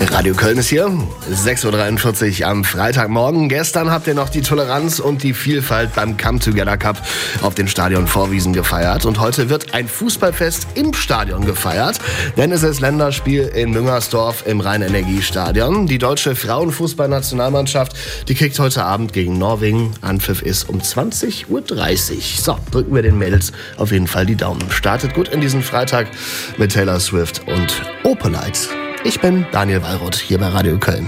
Radio Köln ist hier, 6.43 Uhr am Freitagmorgen. Gestern habt ihr noch die Toleranz und die Vielfalt beim Come Together Cup auf den Stadion Vorwiesen gefeiert. Und heute wird ein Fußballfest im Stadion gefeiert, denn es ist Länderspiel in Müngersdorf im Rhein-Energie-Stadion. Die deutsche Frauenfußballnationalmannschaft, die kriegt heute Abend gegen Norwegen. Anpfiff ist um 20.30 Uhr. So, drücken wir den Mädels auf jeden Fall die Daumen. Startet gut in diesen Freitag mit Taylor Swift und Opalite. Ich bin Daniel Wallroth hier bei Radio Köln.